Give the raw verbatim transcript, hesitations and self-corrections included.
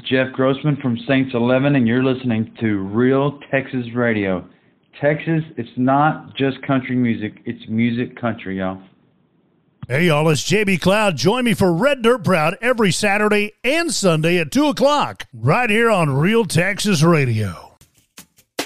Jeff Grossman from Saints eleven, and you're listening to Real Texas Radio. Texas, it's not just country music, it's music country, y'all. Hey, y'all, it's J B Cloud. Join me for Red Dirt Proud every Saturday and Sunday at two o'clock, right here on Real Texas Radio.